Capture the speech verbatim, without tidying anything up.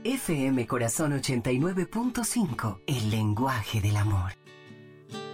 F M Corazón ochenta y nueve punto cinco, el lenguaje del amor.